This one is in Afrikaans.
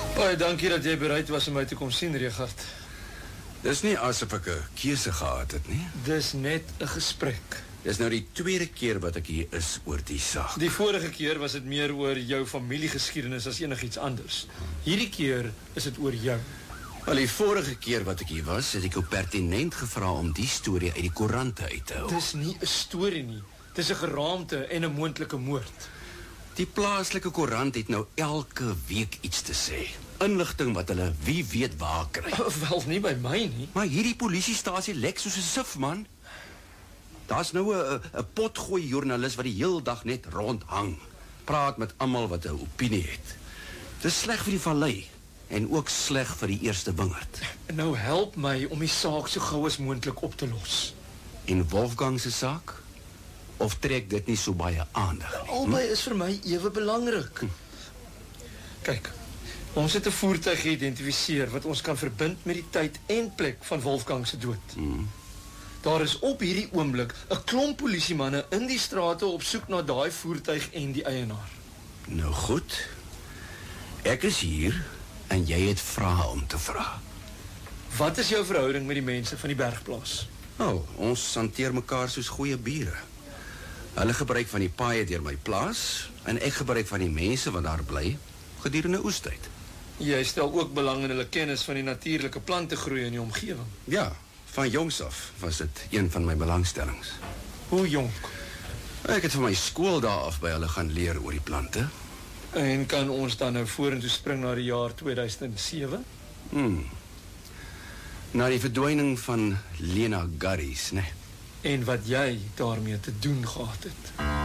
Baie dankie dat jy bereid was om my te kom sien, Regard. Dis nie asof ek 'n keuse gehad het nie. Dis net 'n gesprek. Dis nou die tweede keer wat ek hier is oor die saak. Die vorige keer was dit meer oor jou familiegeskiedenis as enigiets anders. Hierdie keer is dit oor jou. Wel, die vorige keer wat ek hier was, het ek jou pertinent gevra om die storie uit die koerante uit te hou. Dis nie 'n storie nie. Dis 'n geraamte en 'n moontlike moord. Die plaaslike koerant het nou elke week iets te sê. Inligting wat hulle wie weet waar kry. Wel, nie by my nie. Maar hierdie polisiestasie lek soos 'n sif, man. Daar's nou 'n potgooi joernalis wat die heel dag net rondhang. Praat met almal wat 'n opinie het. Dis sleg vir die vallei en ook sleg vir die eerste wingerd. Nou help my om die saak so gou as moontlik op te los. En Wolfgang se saak? Of trek dit nie so baie aandag nie? Albei is vir my ewe belangrik. Kyk, ons het 'n voertuig geïdentifiseer wat ons kan verbind met die tyd en plek van Wolfgang se dood. Daar is op hierdie oomblik 'n klomp polisiemanne in die strate op soek na daai voertuig en die eienaar. Nou goed. Ek is hier en jy het vrae om te vra. Wat is jou verhouding met die mense van die bergplaas? Ons hanteer mekaar soos goeie bure. Hulle gebruik van die paaie deur my plaas en ek gebruik van die mense wat daar bly gedurende oestyd. Jy stel ook belang in hulle kennis van die natuurlike plantegroei in die omgewing. Ja, van jongs af was dit een van my belangstellings. Hoe jonk? Ek het van my skool daar af by hulle gaan leer oor die plante. En kan ons dan nou vorentoe spring na die jaar 2007? Na die verdwyning van Lena Garries, né? En wat jy daarmee te doen gehad het.